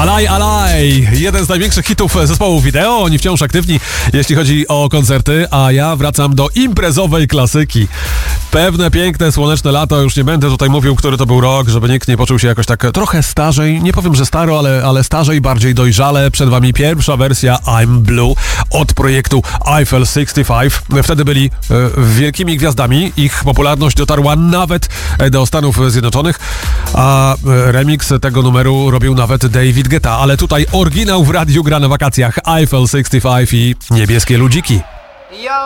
Alaj, alaj! Jeden z największych hitów zespołu Wideo. Oni wciąż aktywni, jeśli chodzi o koncerty, a ja wracam do imprezowej klasyki. Pewne piękne, słoneczne lato, już nie będę tutaj mówił, który to był rok, żeby nikt nie poczuł się jakoś tak trochę starzej. Nie powiem, że staro, ale starzej, bardziej dojrzale. Przed wami pierwsza wersja I'm Blue od projektu Eiffel 65. Wtedy byli wielkimi gwiazdami. Ich popularność dotarła nawet do Stanów Zjednoczonych, a remix tego numeru robił nawet David Guetta. Ale tutaj oryginał w radiu gra na wakacjach. Eiffel 65 i Niebieskie Ludziki.